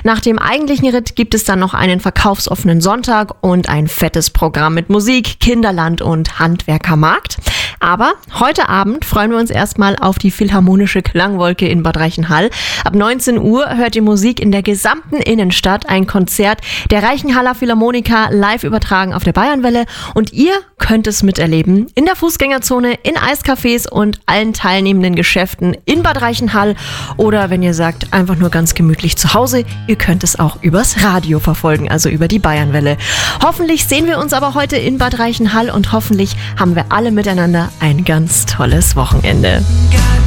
Nach dem eigentlichen Ritt gibt es dann noch einen verkaufsoffenen Sonntag und ein fettes Programm mit Musik, Kinderland und Handwerkermarkt. Aber heute Abend freuen wir uns erstmal auf die Philharmonische Klangwolke in Bad Reichenhall. Ab 19 Uhr hört ihr Musik in der gesamten Innenstadt, ein Konzert der Reichenhaller Philharmoniker live übertragen auf der Bayernwelle und ihr könnt es miterleben in der Fußgängerzone, in Eiscafés und allen teilnehmenden Geschäften in Bad Reichenhall oder wenn ihr sagt, einfach nur ganz gemütlich zu Hause, ihr könnt es auch übers Radio verfolgen, also über die Bayernwelle. Hoffentlich sehen wir uns aber heute in Bad Reichenhall und hoffentlich haben wir alle miteinander ein ganz tolles Wochenende.